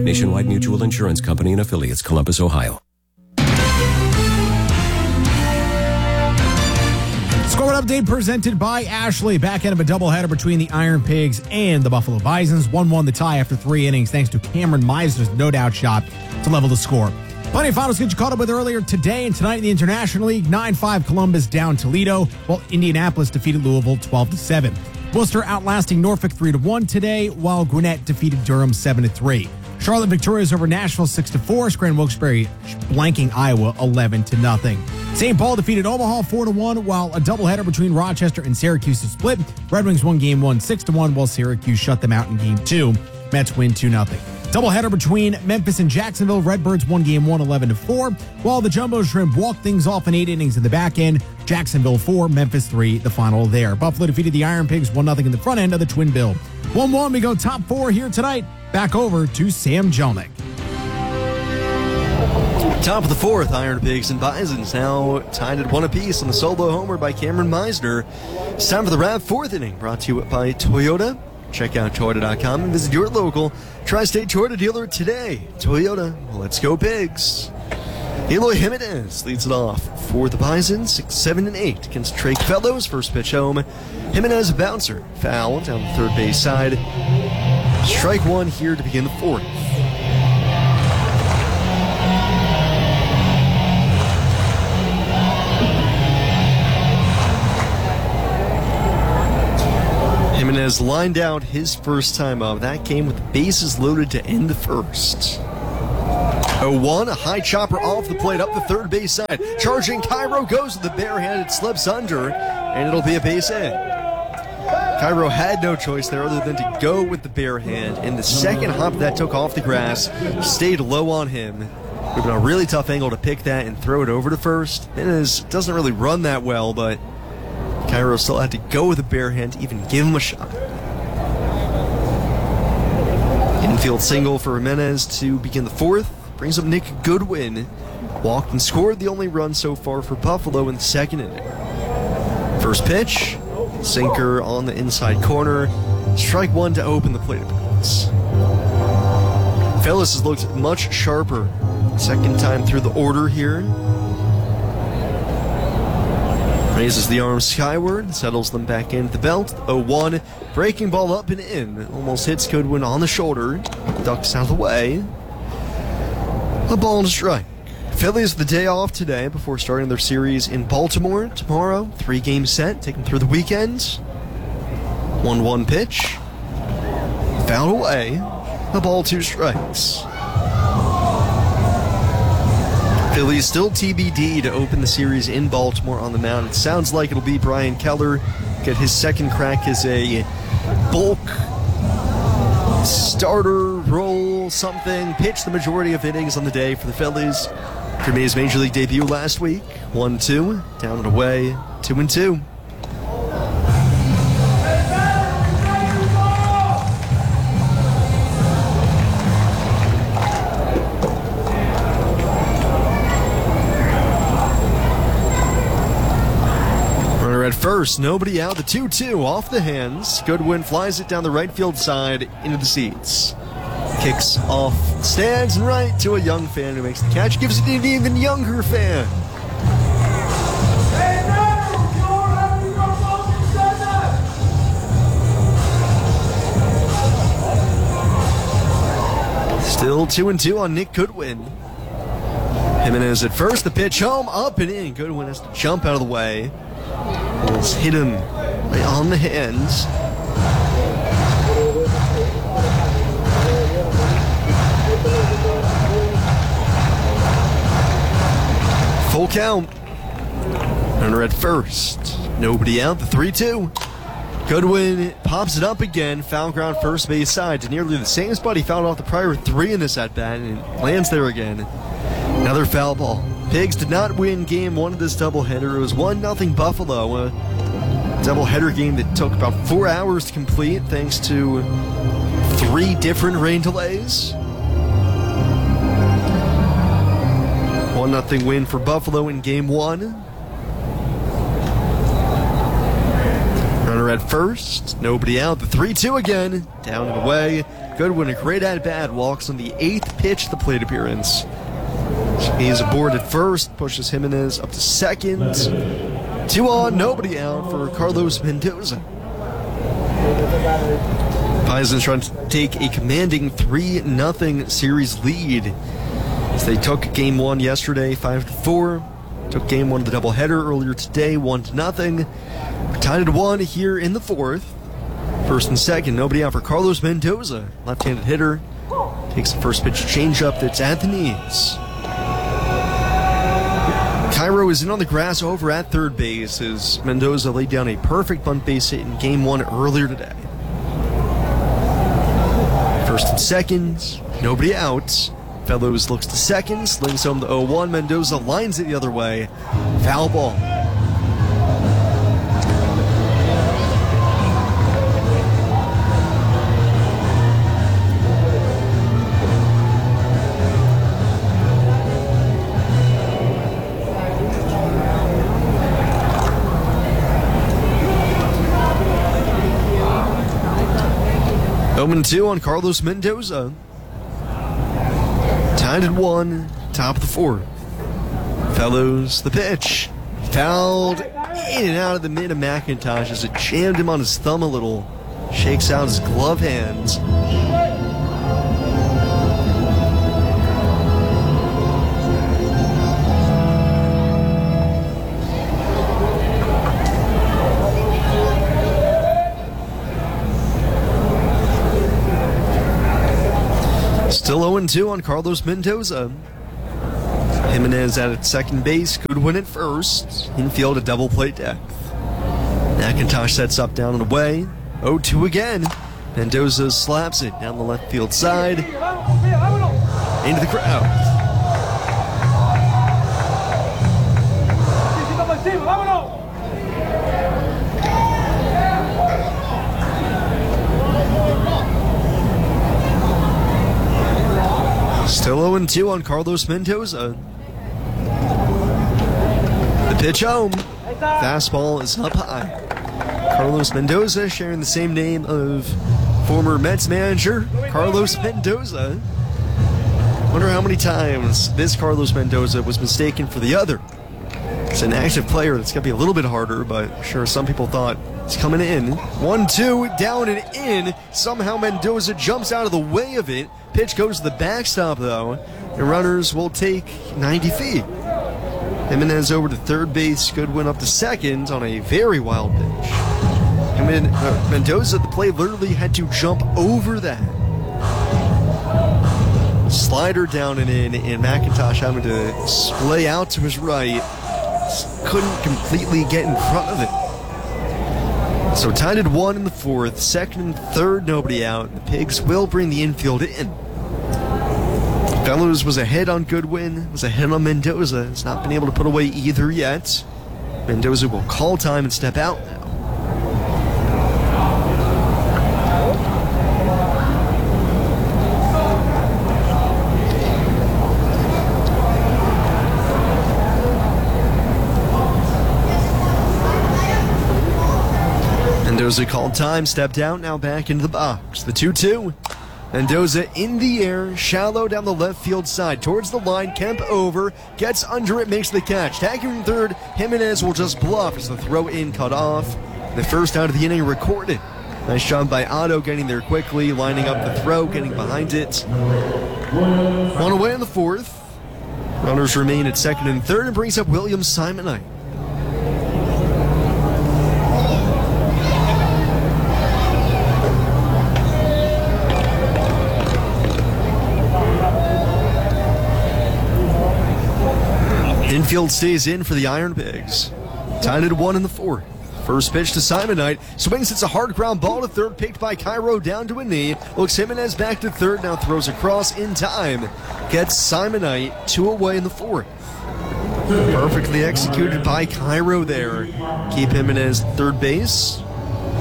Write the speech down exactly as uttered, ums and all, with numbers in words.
Nationwide Mutual Insurance Company and affiliates, Columbus, Ohio. Score update presented by Ashley. Back end of a doubleheader between the Iron Pigs and the Buffalo Bisons. one one the tie after three innings thanks to Cameron Meisner's no-doubt shot to level the score. Plenty of finals get you caught up with earlier today and tonight in the International League. nine five Columbus down Toledo, while Indianapolis defeated Louisville twelve to seven. Worcester outlasting Norfolk three to one today, while Gwinnett defeated Durham seven to three. Charlotte victorious over Nashville six to four. Scranton Wilkes-Barre blanking Iowa eleven to nothing. Saint Paul defeated Omaha four to one, while a doubleheader between Rochester and Syracuse is split. Red Wings won game one six to one, while Syracuse shut them out in game two. Mets win two nothing. Doubleheader between Memphis and Jacksonville. Redbirds won game one eleven to four, while the Jumbo Shrimp walked things off in eight innings in the back end. Jacksonville four, Memphis three, the final there. Buffalo defeated the Iron Pigs one nothing in the front end of the Twin Bill. one one, we go top four here tonight. Back over to Sam Jelnick. Top of the fourth, Iron Pigs and Bisons now tied at one apiece on the solo homer by Cameron Meisner. It's time for the wrap fourth inning, brought to you by Toyota. Check out Toyota dot com and visit your local Tri-State Toyota dealer today. Toyota, let's go Pigs. Eloy Jimenez leads it off for the Bisons, six, seven, and eight against Drake Fellows. First pitch home. Jimenez a bouncer, foul down the third base side. Strike one here to begin the fourth. Jimenez lined out his first time up. That came with the bases loaded to end the first. oh one, a high chopper off the plate up the third base side. Charging Cairo goes to the barehanded, slips under, and it'll be a base hit. Cairo had no choice there other than to go with the bare hand, and the second hop that took off the grass stayed low on him. It would have been a really tough angle to pick that and throw it over to first. Jimenez doesn't really run that well, but Cairo still had to go with the bare hand to even give him a shot. Infield single for Jimenez to begin the fourth. Brings up Nick Goodwin. Walked and scored the only run so far for Buffalo in the second inning. First pitch, sinker on the inside corner. Strike one to open the plate appearance. Fellis has looked much sharper second time through the order here. Raises the arms skyward, settles them back into the belt. oh one, breaking ball up and in. Almost hits Goodwin on the shoulder. Ducks out of the way. A ball and a strike. Phillies the day off today before starting their series in Baltimore tomorrow. Three-game set, take them through the weekend. one one pitch. Fouled away. A ball, two strikes. Phillies still T B D to open the series in Baltimore on the mound. It sounds like it'll be Brian Keller get his second crack as a bulk starter, role, something. Pitched the majority of innings on the day for the Phillies. He made his Major League debut last week. one two, down and away, two and two. At first, nobody out. The two two off the hands. Goodwin flies it down the right field side into the seats. Kicks off stands and right to a young fan who makes the catch. Gives it to an even younger fan. Still two and two on Nick Goodwin. Jimenez at first. The pitch home, up and in. Goodwin has to jump out of the way. Let's hit him right on the hands. Full count. Runner at first. Nobody out. The three two. Goodwin pops it up again. Foul ground first base side to nearly the same spot he fouled off the prior three in this at-bat, and it lands there again. Another foul ball. Pigs did not win game one of this doubleheader. It was one nothing Buffalo. A doubleheader game that took about four hours to complete thanks to three different rain delays. one nothing win for Buffalo in game one. Runner Runner at first, nobody out. The three two again, down and away. Goodwin, a great at-bat, walks on the eighth pitch of the plate appearance. He's aboard at first, pushes Jimenez up to second. Two on, nobody out for Carlos Mendoza. Bison's trying to take a commanding three nothing series lead as they took game one yesterday, five to four. Took game one of the doubleheader earlier today, one to nothing. Tied at one here in the fourth. First and second, nobody out for Carlos Mendoza. Left-handed hitter. Takes the first pitch changeup that's at the knees. Cairo is in on the grass over at third base as Mendoza laid down a perfect bunt base hit in game one earlier today. First and second, nobody out. Fellows looks to second, slings home the oh one. Mendoza lines it the other way. Foul ball. oh two on Carlos Mendoza. Tied at one, top of the fourth. Fellows, the pitch. Fouled in and out of the mid of McIntosh as it jammed him on his thumb a little. Shakes out his glove hands. Still oh two on Carlos Mendoza. Jimenez at second base, Goodwin at first. Infield a double play depth. McIntosh sets up down and away. oh two again. Mendoza slaps it down the left field side. Into the crowd. Still oh two on Carlos Mendoza. The pitch home. Fastball is up high. Carlos Mendoza sharing the same name of former Mets manager Carlos Mendoza. Wonder how many times this Carlos Mendoza was mistaken for the other. It's an active player that's going to be a little bit harder, but I'm sure some people thought it's coming in. one two, down and in. Somehow Mendoza jumps out of the way of it. Pitch goes to the backstop, though. The runners will take ninety feet. Jimenez over to third base. Goodwin up to second on a very wild pitch. And uh, Mendoza at the plate literally had to jump over that. Slider down and in, and McIntosh having to splay out to his right. Couldn't completely get in front of it. So tied at one in the fourth, second and third, nobody out. The Pigs will bring the infield in. Fellows was ahead on Goodwin, was ahead on Mendoza. Has not been able to put away either yet. Mendoza will call time and step out now. Mendoza called time, stepped out, now back into the box. The two two. Mendoza in the air, shallow down the left field side. Towards the line, Kemp over, gets under it, makes the catch. Tagging third, Jimenez will just bluff as the throw in cut off. The first out of the inning recorded. Nice job by Otto getting there quickly, lining up the throw, getting behind it. One away in the fourth. Runners remain at second and third, and brings up William Simonite. Infield stays in for the Iron Pigs. Tied at one in the fourth. First pitch to Simonite. Swings, it's a hard ground ball to third, picked by Cairo down to a knee. Looks Jimenez back to third, now throws across in time. Gets Simonite two away in the fourth. Perfectly executed by Cairo there. Keep Jimenez third base.